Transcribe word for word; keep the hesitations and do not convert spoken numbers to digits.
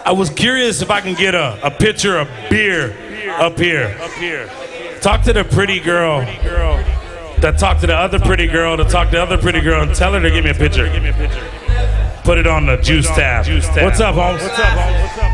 I was curious if I can get a, a pitcher of beer up here. Up here. Talk to the pretty girl that talked to the other pretty girl to talk to the other pretty girl and tell her to give me a picture. Put it on the juice tab. What's up, Holmes? What's up, Holmes? What's up?